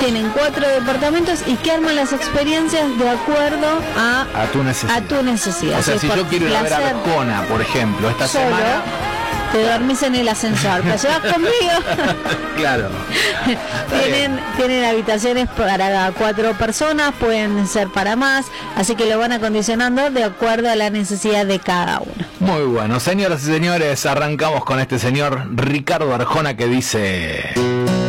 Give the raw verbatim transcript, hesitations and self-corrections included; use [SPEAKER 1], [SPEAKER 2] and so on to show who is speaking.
[SPEAKER 1] tienen cuatro departamentos y que arman las experiencias de acuerdo a,
[SPEAKER 2] a tu necesidad.
[SPEAKER 1] A tu necesidad.
[SPEAKER 2] O sea,
[SPEAKER 1] sí,
[SPEAKER 2] si yo quiero ir a ver a Arjona, por ejemplo, esta
[SPEAKER 1] solo,
[SPEAKER 2] semana,
[SPEAKER 1] te dormís en el ascensor, te llevas conmigo.
[SPEAKER 2] Claro.
[SPEAKER 1] tienen, tienen habitaciones para cuatro personas, pueden ser para más, así que lo van acondicionando de acuerdo a la necesidad de cada uno.
[SPEAKER 2] Muy bueno, señoras y señores, arrancamos con este señor Ricardo Arjona que dice...